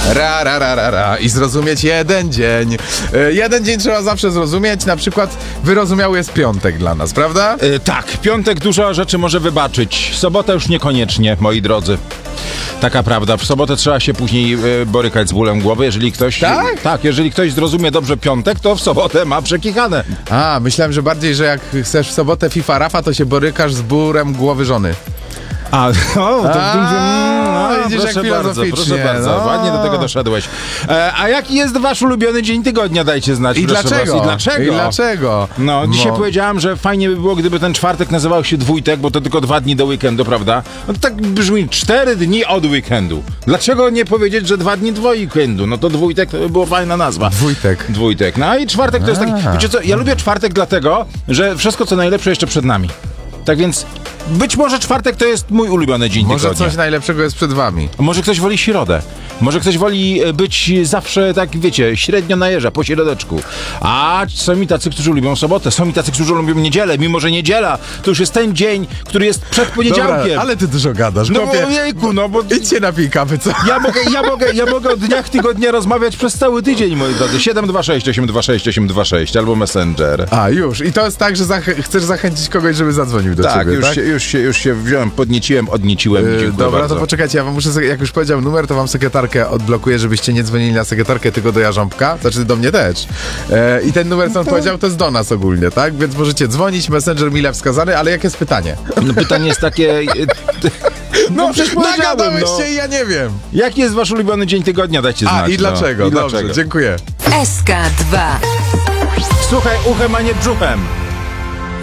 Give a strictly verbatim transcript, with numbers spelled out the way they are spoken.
Ra, ra, ra, ra, ra. I zrozumieć jeden dzień. E, jeden dzień trzeba zawsze zrozumieć. Na przykład wyrozumiały jest piątek dla nas, prawda? Yy, tak, piątek dużo rzeczy może wybaczyć. Sobota już niekoniecznie, moi drodzy. Taka prawda. W sobotę trzeba się później yy, borykać z bólem głowy. Jeżeli ktoś... Tak? Tak, jeżeli ktoś zrozumie dobrze piątek, to w sobotę ma przekichane. A, myślałem, że bardziej, że jak chcesz w sobotę FIFA Rafa, to się borykasz z bólem głowy żony. A, o, to A, dużo... No, widzisz, proszę jak bardzo, filozoficznie, proszę bardzo. no. Ładnie do tego doszedłeś. E, a jaki jest wasz ulubiony dzień tygodnia? Dajcie znać. I proszę dlaczego? Was. I dlaczego? I dlaczego? No, dzisiaj No. powiedziałam, że fajnie by było, gdyby ten czwartek nazywał się dwójtek, bo to tylko dwa dni do weekendu, prawda? No to tak brzmi, cztery dni od weekendu. Dlaczego nie powiedzieć, że dwa dni do weekendu? No to dwójtek to by była fajna nazwa. Dwójtek. Dwójtek. No i czwartek to jest taki... A. Wiecie co, ja lubię czwartek dlatego, że wszystko co najlepsze jeszcze przed nami. Tak więc być może czwartek to jest mój ulubiony dzień Może tygodnia. coś najlepszego jest przed wami. Może ktoś woli środę. Może ktoś woli być zawsze, tak wiecie, średnio na jeża, po środeczku. A są i tacy, którzy lubią sobotę. Są i tacy, którzy lubią niedzielę. Mimo że niedziela to już jest ten dzień, który jest przed poniedziałkiem. Dobra, ale ty dużo gadasz, No chłopie. bo jejku, no bo... Idźcie na kawy, co? Ja mogę, ja, mogę, ja mogę o dniach tygodnia rozmawiać przez cały tydzień, moi drodzy. siedem dwa sześć osiem dwa sześć osiem dwa sześć albo Messenger. A, już. I to jest tak, że zach- chcesz zachęcić kogoś, żeby zadzwonił do Tak, ciebie, już, tak? Się, już, się, już się wziąłem, podnieciłem, odnieciłem. Yy, Dziękuję dobra, bardzo. to poczekajcie, ja wam muszę, jak już powiedział numer, to wam sekretarkę odblokuję, żebyście nie dzwonili na sekretarkę, tylko do Jarząbka, znaczy do mnie też. E, I ten numer, co on powiedział, to jest do nas ogólnie, tak? Więc możecie dzwonić, messenger mile wskazany, ale jakie jest pytanie? No, pytanie jest takie... No, przecież powiedziałem, nagadałeś no. się i ja nie wiem. Jaki jest wasz ulubiony dzień tygodnia? Dajcie znać. A, i dlaczego? No. I Dobrze, dlaczego? dziękuję. S K dwa. Słuchaj uchem, a nie brzuchem.